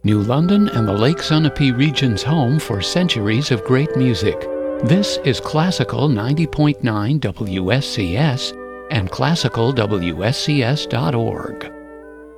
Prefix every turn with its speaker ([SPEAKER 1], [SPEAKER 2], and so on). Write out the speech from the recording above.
[SPEAKER 1] New London and the Lake Sunapee region's home for centuries of great music. This is Classical 90.9 WSCS and classicalwscs.org.